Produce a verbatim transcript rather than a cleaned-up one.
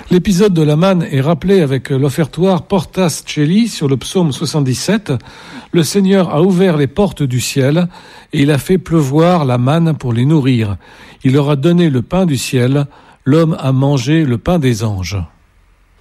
L'épisode de la manne est rappelé avec l'offertoire Portas Celi sur le psaume soixante-dix-sept. Le Seigneur a ouvert les portes du ciel et il a fait pleuvoir la manne pour les nourrir. Il leur a donné le pain du ciel. L'homme a mangé le pain des anges.